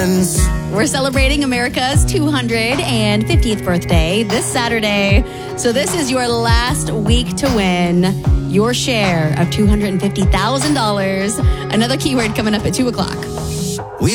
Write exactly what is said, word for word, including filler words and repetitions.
friends. We're celebrating America's two hundred fiftieth birthday this Saturday. So this is your last week to win your share of two hundred fifty thousand dollars. Another keyword coming up at two o'clock.